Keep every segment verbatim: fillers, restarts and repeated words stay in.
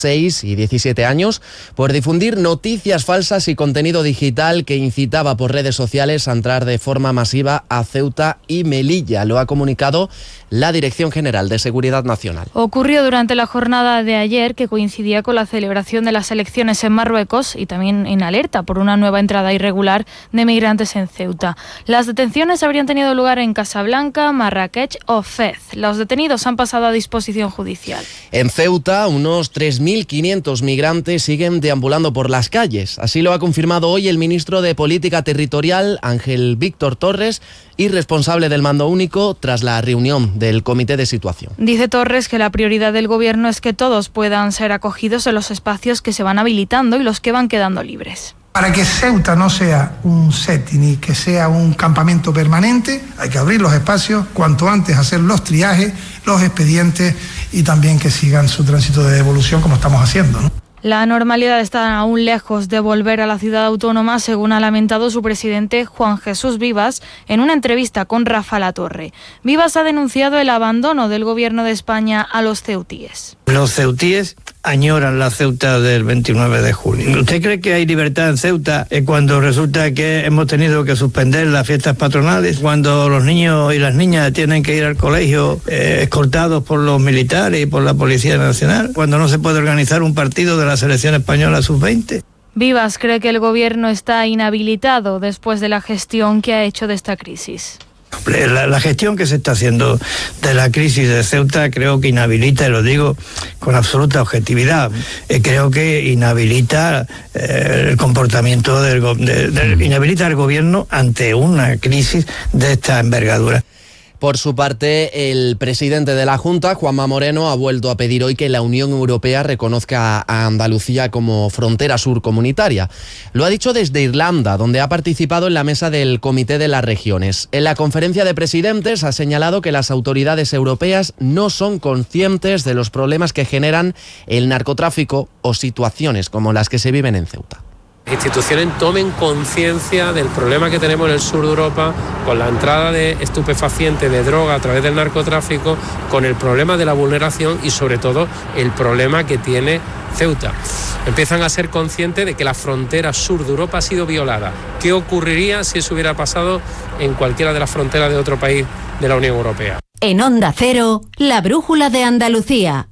seis y diecisiete años por difundir noticias falsas y contenido digital que incitaba por redes sociales a entrar de forma masiva a Ceuta y Melilla. Lo ha comunicado la Dirección General de Seguridad Nacional. Ocurrió durante la jornada de ayer, que coincidía con la celebración de las elecciones en Marruecos y también en alerta por una nueva entrada irregular de migrantes en Ceuta. Las detenciones habrían tenido lugar en Casablanca, Marrakech o Fez. Los detenidos han pasado a disposición judicial. En Ceuta, unos tres mil quinientos migrantes siguen deambulando por las calles. Así lo ha confirmado hoy el ministro de Política Territorial, Ángel Víctor Torres, y responsable del mando único tras la reunión del Comité de Situación. Dice Torres que la prioridad del Gobierno es que todos puedan ser acogidos en los espacios que se van habilitando y los que van quedando libres. Para que Ceuta no sea un setting y que sea un campamento permanente, hay que abrir los espacios cuanto antes, hacer los triajes, los expedientes y también que sigan su tránsito de devolución como estamos haciendo, ¿no? La normalidad está aún lejos de volver a la ciudad autónoma, según ha lamentado su presidente Juan Jesús Vivas en una entrevista con Rafa Latorre. Vivas ha denunciado el abandono del Gobierno de España a los ceutíes. Los ceutíes añoran la Ceuta del veintinueve de julio. ¿Usted cree que hay libertad en Ceuta eh, cuando resulta que hemos tenido que suspender las fiestas patronales, cuando los niños y las niñas tienen que ir al colegio eh, escoltados por los militares y por la Policía Nacional, cuando no se puede organizar un partido de la selección española sub veinte? Vivas cree que el Gobierno está inhabilitado después de la gestión que ha hecho de esta crisis. La, la gestión que se está haciendo de la crisis de Ceuta creo que inhabilita, y lo digo con absoluta objetividad, eh, creo que inhabilita eh, el comportamiento del, de, de, inhabilita al gobierno ante una crisis de esta envergadura. Por su parte, el presidente de la Junta, Juanma Moreno, ha vuelto a pedir hoy que la Unión Europea reconozca a Andalucía como frontera sur comunitaria. Lo ha dicho desde Irlanda, donde ha participado en la mesa del Comité de las Regiones. En la conferencia de presidentes ha señalado que las autoridades europeas no son conscientes de los problemas que generan el narcotráfico o situaciones como las que se viven en Ceuta. Instituciones tomen conciencia del problema que tenemos en el sur de Europa con la entrada de estupefacientes, de droga a través del narcotráfico, con el problema de la vulneración y sobre todo el problema que tiene Ceuta. Empiezan a ser conscientes de que la frontera sur de Europa ha sido violada. ¿Qué ocurriría si eso hubiera pasado en cualquiera de las fronteras de otro país de la Unión Europea? En Onda Cero, la brújula de Andalucía.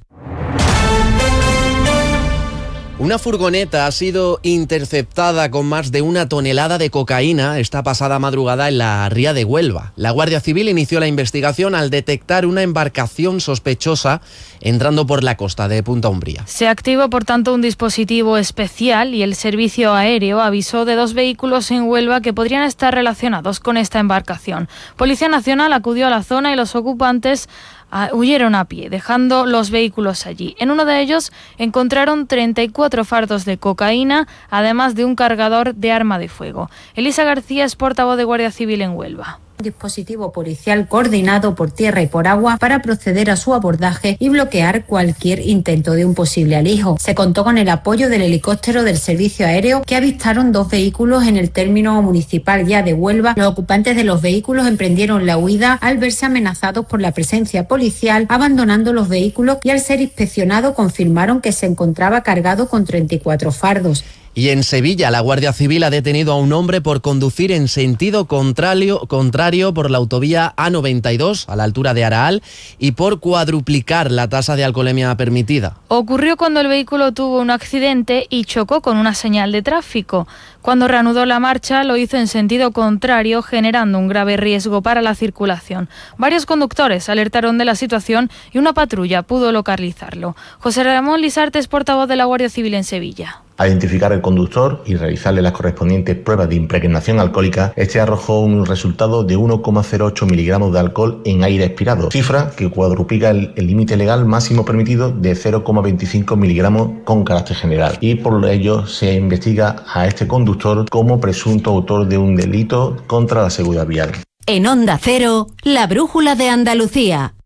Una furgoneta ha sido interceptada con más de una tonelada de cocaína esta pasada madrugada en la ría de Huelva. La Guardia Civil inició la investigación al detectar una embarcación sospechosa entrando por la costa de Punta Umbría. Se activó, por tanto, un dispositivo especial y el servicio aéreo avisó de dos vehículos en Huelva que podrían estar relacionados con esta embarcación. Policía Nacional acudió a la zona y los ocupantes Uh, huyeron a pie, dejando los vehículos allí. En uno de ellos encontraron treinta y cuatro fardos de cocaína, además de un cargador de arma de fuego. Elisa García es portavoz de Guardia Civil en Huelva. Dispositivo policial coordinado por tierra y por agua para proceder a su abordaje y bloquear cualquier intento de un posible alijo. Se contó con el apoyo del helicóptero del servicio aéreo, que avistaron dos vehículos en el término municipal ya de Huelva. Los ocupantes de los vehículos emprendieron la huida al verse amenazados por la presencia policial, abandonando los vehículos, y al ser inspeccionado confirmaron que se encontraba cargado con treinta y cuatro fardos. Y en Sevilla, la Guardia Civil ha detenido a un hombre por conducir en sentido contrario, contrario por la autovía A noventa y dos a la altura de Araal y por cuadruplicar la tasa de alcoholemia permitida. Ocurrió cuando el vehículo tuvo un accidente y chocó con una señal de tráfico. Cuando reanudó la marcha, lo hizo en sentido contrario, generando un grave riesgo para la circulación. Varios conductores alertaron de la situación y una patrulla pudo localizarlo. José Ramón Lisarte es portavoz de la Guardia Civil en Sevilla. Al identificar al conductor y realizarle las correspondientes pruebas de impregnación alcohólica, este arrojó un resultado de uno coma cero ocho miligramos de alcohol en aire expirado, cifra que cuadruplica el límite legal máximo permitido de cero coma veinticinco miligramos con carácter general, y por ello se investiga a este conductor como presunto autor de un delito contra la seguridad vial. En Onda Cero, la brújula de Andalucía.